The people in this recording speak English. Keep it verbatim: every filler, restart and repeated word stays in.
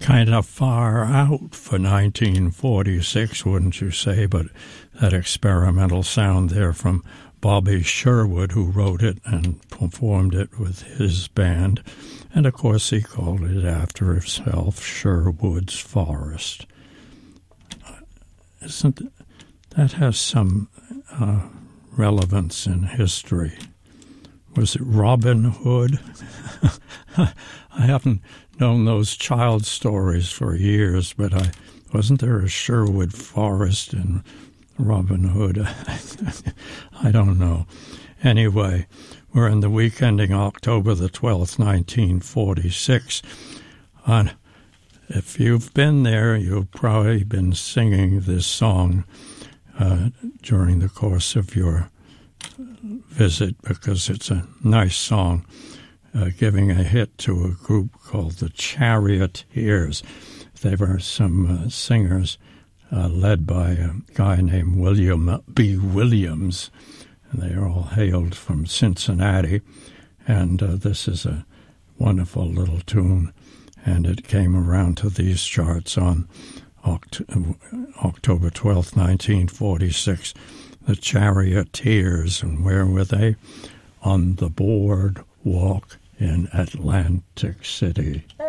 kind of far out for nineteen forty-six, wouldn't you say? But that experimental sound there from Bobby Sherwood, who wrote it and performed it with his band. And, of course, he called it after himself, Sherwood's Forest. Isn't that has some uh, relevance in history? Was it Robin Hood? I haven't known those child stories for years, but I wasn't there a Sherwood Forest in Robin Hood? I don't know. Anyway, we're in the week ending October the twelfth, nineteen forty-six. On, if you've been there, you've probably been singing this song uh, during the course of your visit, because it's a nice song, uh, giving a hit to a group called the Charioteers. They were some uh, singers uh, led by a guy named William B. Williams, and they are all hailed from Cincinnati. And uh, this is a wonderful little tune, and it came around to these charts on Oct- October twelfth, nineteen forty-six. The Charioteers, and where were they? On the boardwalk in Atlantic City.